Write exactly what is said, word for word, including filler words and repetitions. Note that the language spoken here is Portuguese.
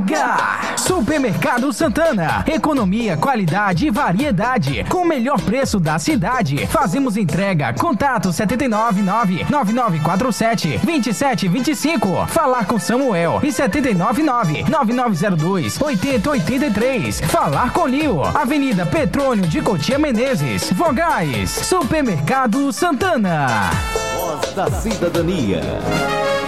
H. Supermercado Santana. Economia, qualidade e variedade. Com o melhor preço da cidade. Fazemos entrega. Contato sete nove nove, nove nove quatro sete, dois sete dois cinco. Falar com Samuel. E sete nove nove, nove nove zero dois, oito zero oito três. Falar com Lio. Avenida Petrônio de Cotia Menezes. Vogais. Supermercado Santana. Voz da Cidadania.